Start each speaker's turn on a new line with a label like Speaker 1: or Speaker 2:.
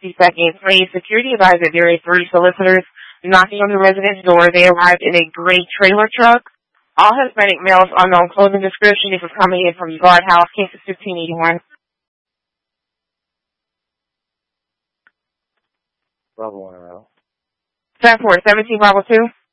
Speaker 1: seconds. A security advisor there are 3 solicitors knocking on the resident's door. They arrived in a gray trailer truck. All Hispanic males, unknown clothing description. This is coming in from Guardhouse, cases 1581.
Speaker 2: Bravo 1 Row.
Speaker 1: 10-4, 17 Bravo 2.